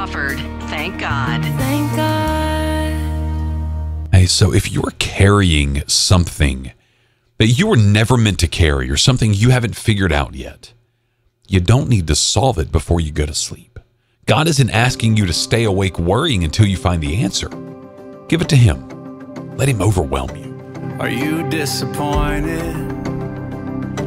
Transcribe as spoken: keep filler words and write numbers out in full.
offered. Thank God. Thank God. Hey, so if you're carrying something that you were never meant to carry or something you haven't figured out yet, you don't need to solve it before you go to sleep. God isn't asking you to stay awake worrying until you find the answer. Give it to Him. Let Him overwhelm you. Are you disappointed?